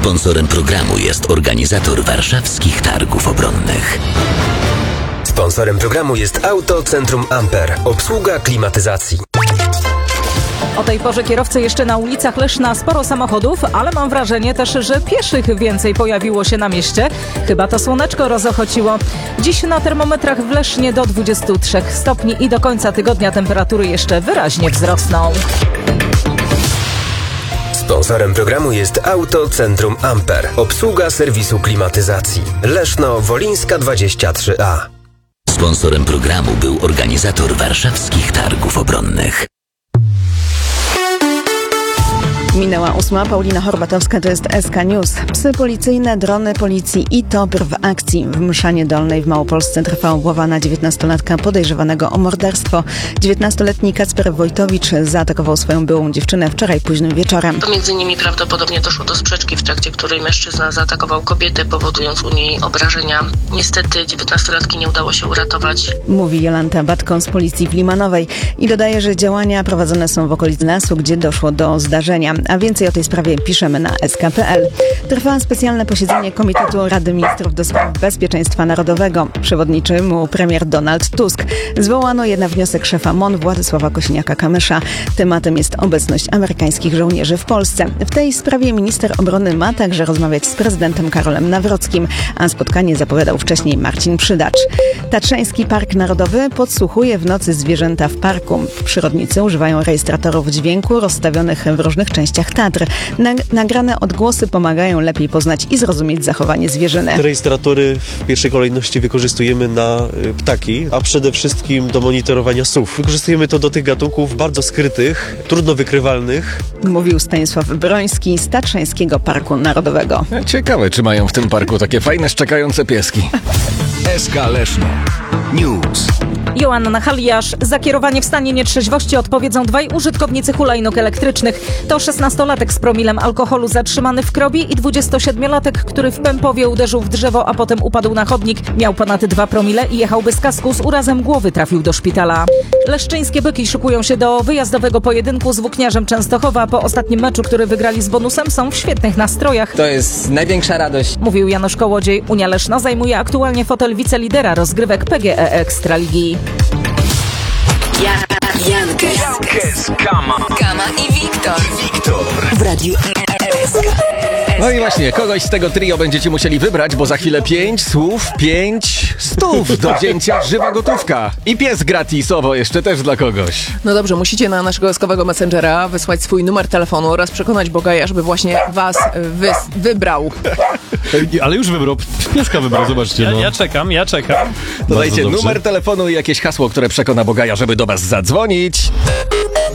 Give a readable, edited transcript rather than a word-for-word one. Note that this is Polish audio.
Sponsorem programu jest organizator warszawskich targów obronnych. Sponsorem programu jest Autocentrum Amper. Obsługa klimatyzacji. O tej porze kierowcy jeszcze na ulicach Leszna sporo samochodów, ale mam wrażenie też, że pieszych więcej pojawiło się na mieście. Chyba to słoneczko rozochociło. Dziś na termometrach w Lesznie do 23 stopni i do końca tygodnia temperatury jeszcze wyraźnie wzrosną. Sponsorem programu jest Autocentrum Amper. Obsługa serwisu klimatyzacji. Leszno Wolińska 23A. Sponsorem programu był organizator warszawskich targów obronnych. Minęła 8. Paulina Horbatowska, to jest SK News. Psy policyjne, drony policji i TOPR w akcji. W Mszanie Dolnej w Małopolsce trwa obława 19-latka podejrzewanego o morderstwo. 19-letni Kacper Wojtowicz zaatakował swoją byłą dziewczynę wczoraj późnym wieczorem. Pomiędzy nimi prawdopodobnie doszło do sprzeczki, w trakcie której mężczyzna zaatakował kobietę, powodując u niej obrażenia. Niestety 19-latki nie udało się uratować. Mówi Jolanta Batko z policji w Limanowej i dodaje, że działania prowadzone są w okolicy lasu, gdzie doszło do zdarzenia. A więcej o tej sprawie piszemy na sk.pl. Trwa specjalne posiedzenie Komitetu Rady Ministrów do spraw Bezpieczeństwa Narodowego. Przewodniczy mu premier Donald Tusk. Zwołano je na wniosek szefa MON Władysława Kosiniaka-Kamysza. Tematem jest obecność amerykańskich żołnierzy w Polsce. W tej sprawie minister obrony ma także rozmawiać z prezydentem Karolem Nawrockim, a spotkanie zapowiadał wcześniej Marcin Przydacz. Tatrzański Park Narodowy podsłuchuje w nocy zwierzęta w parku. Przyrodnicy używają rejestratorów dźwięku rozstawionych w różnych częściach Tatr. Nagrane odgłosy pomagają lepiej poznać i zrozumieć zachowanie zwierzyny. Te rejestratory w pierwszej kolejności wykorzystujemy na ptaki, a przede wszystkim do monitorowania sów. Wykorzystujemy to do tych gatunków bardzo skrytych, trudno wykrywalnych. Mówił Stanisław Broński z Tatrzańskiego Parku Narodowego. Ciekawe, czy mają w tym parku takie fajne, szczekające pieski. SK Leszno News. Joanna Haliasz. Za kierowanie w stanie nietrzeźwości odpowiedzą dwaj użytkownicy hulajnóg elektrycznych. To 16-latek z promilem alkoholu zatrzymany w Krobi i 27-latek, który w Pępowie uderzył w drzewo, a potem upadł na chodnik. Miał ponad 2 promile i jechał bez kasku. Z urazem głowy trafił do szpitala. Leszczyńskie Byki szykują się do wyjazdowego pojedynku z Włókniarzem Częstochowa. Po ostatnim meczu, który wygrali z bonusem, są w świetnych nastrojach. To jest największa radość. Mówił Janusz Kołodziej. Unia Leszno zajmuje aktualnie fotel wicelidera rozgrywek PGE Ekstraligi. Jankes, Kama i Wiktor. w Radiu SK. No i właśnie, kogoś z tego trio będziecie musieli wybrać, bo za chwilę 5 słów, 5 stów do wzięcia, żywa gotówka. I pies gratisowo jeszcze też dla kogoś. No dobrze, musicie na naszego SK-owego Messengera wysłać swój numer telefonu oraz przekonać Bogaja, żeby właśnie was wybrał. Ale już wybrał, pieska wybrał, zobaczcie. No. Ja czekam. Dodajcie numer telefonu i jakieś hasło, które przekona Bogaja, żeby do was zadzwonić.